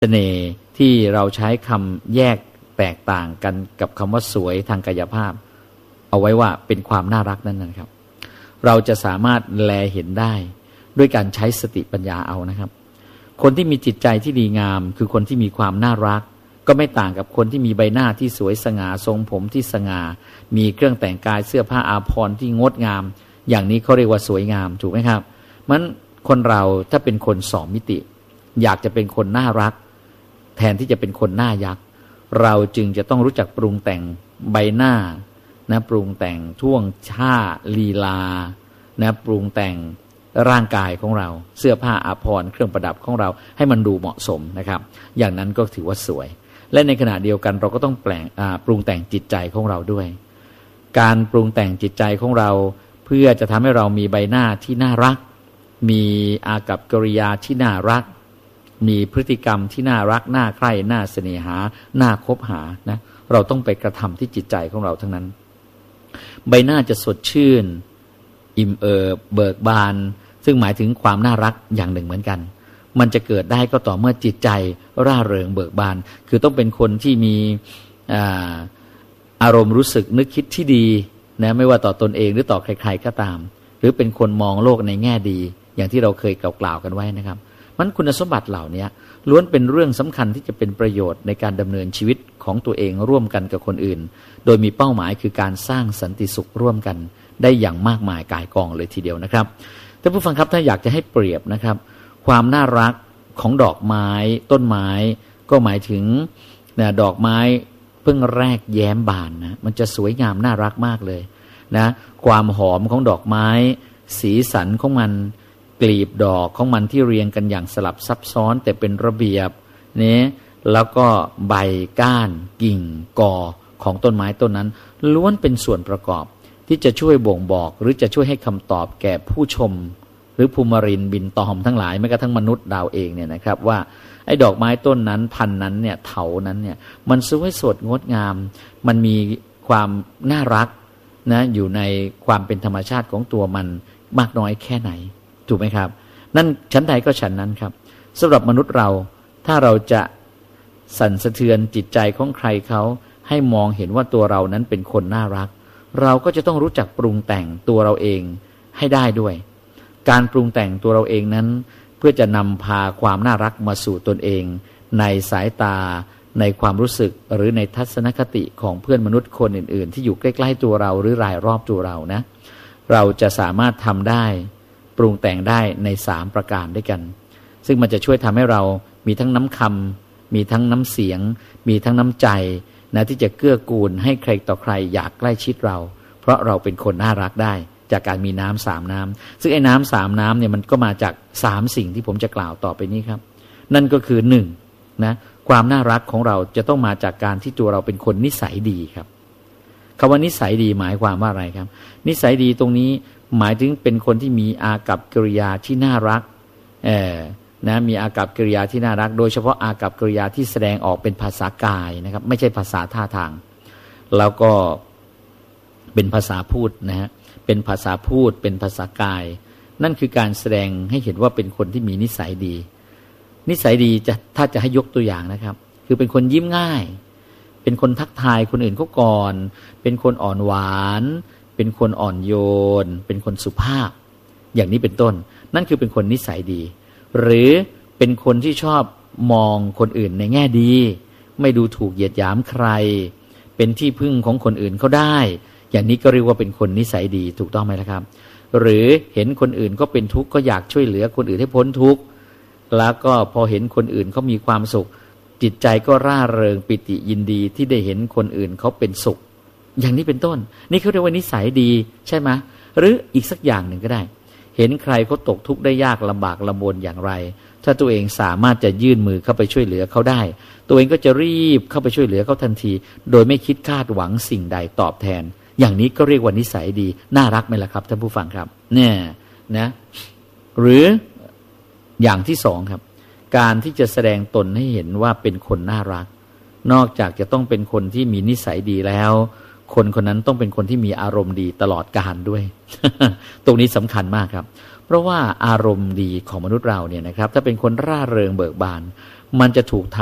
เสน่ห์ที่เราใช้คำแยกแตกต่างกันกับคำว่าสวยทางกายภาพเอาไว้ว่าเป็นความน่ารักนั่นนะครับเราจะสามารถแลเห็นได้ด้วยการใช้สติปัญญาเอานะครับคนที่มีจิตใจที่ดีงามคือคนที่มีความน่ารักก็ไม่ต่างกับคนที่มีใบหน้าที่สวยสง่าทรงผมที่สง่ามีเครื่องแต่งกายเสื้อผ้าอาภรณ์ที่งดงามอย่างนี้เขาเรียกว่าสวยงามถูกไหมครับมันคนเราถ้าเป็นคนสองมิติอยากจะเป็นคนน่ารักแทนที่จะเป็นคนหน้ายักษ์เราจึงจะต้องรู้จักปรุงแต่งใบหน้านะปรุงแต่งท่วงท่าลีลานะปรุงแต่งร่างกายของเราเสื้อผ้าอาภรณ์เครื่องประดับของเราให้มันดูเหมาะสมนะครับอย่างนั้นก็ถือว่าสวยและในขณะเดียวกันเราก็ต้องปรุงแต่งจิตใจของเราด้วยการปรุงแต่งจิตใจของเราเพื่อจะทำให้เรามีใบหน้าที่น่ารักมีอากัปกิริยาที่น่ารักมีพฤติกรรมที่น่ารักน่าใคร่น่าเสน่หาน่าคบหานะเราต้องไปกระทำที่จิตใจของเราทั้งนั้นใบหน้าจะสดชื่นอิ่มเอิบเบิกบานซึ่งหมายถึงความน่ารักอย่างหนึ่งเหมือนกันมันจะเกิดได้ก็ต่อเมื่อจิตใจร่าเริงเบิกบานคือต้องเป็นคนที่มีอารมณ์รู้สึกนึกคิดที่ดีนะไม่ว่าต่อตนเองหรือต่อใครๆก็ตามหรือเป็นคนมองโลกในแง่ดีอย่างที่เราเคยกล่าวกันไว้นะครับมันคุณสมบัติเหล่านี้ล้วนเป็นเรื่องสำคัญที่จะเป็นประโยชน์ในการดำเนินชีวิตของตัวเองร่วมกันกับคนอื่นโดยมีเป้าหมายคือการสร้างสันติสุขร่วมกันได้อย่างมากมายก่ายกองเลยทีเดียวนะครับท่านผู้ฟังครับถ้าอยากจะให้เปรียบนะครับความน่ารักของดอกไม้ต้นไม้ก็หมายถึงดอกไม้เพิ่งแรกแย้มบานนะมันจะสวยงามน่ารักมากเลยนะความหอมของดอกไม้สีสันของมันกลีบดอกของมันที่เรียงกันอย่างสลับซับซ้อนแต่เป็นระเบียบนี่แล้วก็ใบก้านกิ่งกอของต้นไม้ต้นนั้นล้วนเป็นส่วนประกอบที่จะช่วยบ่งบอกหรือจะช่วยให้คำตอบแก่ผู้ชมหรือภูมิรินบินตอมทั้งหลายแม้กระทั่งมนุษย์ดาวเองเนี่ยนะครับว่าไอ้ดอกไม้ต้นนั้นพันนั้นเนี่ยเถานั้นเนี่ยมันสวยสดงดงามมันมีความน่ารักนะอยู่ในความเป็นธรรมชาติของตัวมันมากน้อยแค่ไหนถูกไหมครับนั่นชั้นใดก็ชั้นนั้นครับสำหรับมนุษย์เราถ้าเราจะสั่นสะเทือนจิตใจของใครเขาให้มองเห็นว่าตัวเรานั้นเป็นคนน่ารักเราก็จะต้องรู้จักปรุงแต่งตัวเราเองให้ได้ด้วยการปรุงแต่งตัวเราเองนั้นเพื่อจะนำพาความน่ารักมาสู่ตนเองในสายตาในความรู้สึกหรือในทัศนคติของเพื่อนมนุษย์คนอื่นๆที่อยู่ใกล้ๆตัวเราหรือรายรอบตัวเรานะเราจะสามารถทำได้ปรุงแต่งได้ใน3ประการด้วยกันซึ่งมันจะช่วยทำให้เรามีทั้งน้ำคำมีทั้งน้ำเสียงมีทั้งน้ำใจนะที่จะเกื้อกูลให้ใครต่อใครอยากใกล้ชิดเราเพราะเราเป็นคนน่ารักได้จากการมีน้ำ3น้ำซึ่งไอ้น้ำ3น้ำเนี่ยมันก็มาจาก3สิ่งที่ผมจะกล่าวต่อไปนี้ครับนั่นก็คือ1นะความน่ารักของเราจะต้องมาจากการที่ตัวเราเป็นคนนิสัยดีครับคำว่านิสัยดีหมายความว่าอะไรครับนิสัยดีตรงนี้หมายถึงเป็นคนที่มีอากัปกิริยาที่น่ารักนะมีอากัปกิริยาที่น่ารักโดยเฉพาะอากัปกิริยาที่แสดงออกเป็นภาษากายนะครับไม่ใช่ภาษาท่าทางแล้วก็เป็นภาษาพูดนะฮะเป็นภาษาพูดเป็นภาษากายนั่นคือการแสดงให้เห็นว่าเป็นคนที่มีนิสัยดีนิสัยดีถ้าจะให้ยกตัวอย่างนะครับคือเป็นคนยิ้มง่ายเป็นคนทักทายคนอื่นเขาก่อนเป็นคนอ่อนหวานเป็นคนอ่อนโยนเป็นคนสุภาพอย่างนี้เป็นต้นนั่นคือเป็นคนนิสัยดีหรือเป็นคนที่ชอบมองคนอื่นในแง่ดีไม่ดูถูกเหยียดหยามใครเป็นที่พึ่งของคนอื่นเขาได้อย่างนี้ก็เรียกว่าเป็นคนนิสัยดีถูกต้องไหมล่ะครับหรือเห็นคนอื่นก็เป็นทุกข์ก็อยากช่วยเหลือคนอื่นให้พ้นทุกข์แล้วก็พอเห็นคนอื่นเขามีความสุขจิตใจก็ร่าเริงปิติยินดีที่ได้เห็นคนอื่นเขาเป็นสุขอย่างนี้เป็นต้นนี่เขาเรียกว่านิสัยดีใช่ไหมหรืออีกสักอย่างหนึ่งก็ได้เห็นใครเขาตกทุกข์ได้ยากลำบากลำบนอย่างไรถ้าตัวเองสามารถจะยื่นมือเข้าไปช่วยเหลือเขาได้ตัวเองก็จะรีบเข้าไปช่วยเหลือเขาทันทีโดยไม่คิดคาดหวังสิ่งใดตอบแทนอย่างนี้ก็เรียกว่านิสัยดีน่ารักไหมล่ะครับท่านผู้ฟังครับเนี่ยนะหรืออย่างที่2ครับการที่จะแสดงตนให้เห็นว่าเป็นคนน่ารักนอกจากจะต้องเป็นคนที่มีนิสัยดีแล้วคนคนนั้นต้องเป็นคนที่มีอารมณ์ดีตลอดกาลด้วย ตรงนี้สำคัญมากครับเพราะว่าอารมณ์ดีของมนุษย์เราเนี่ยนะครับถ้าเป็นคนร่าเริงเบิกบานมันจะถูกท